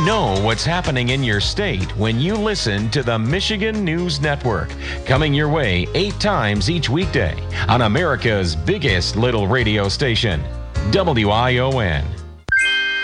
Know what's happening in your state when you listen to the Michigan News Network, coming your way 8 times each weekday on America's biggest little radio station, WION.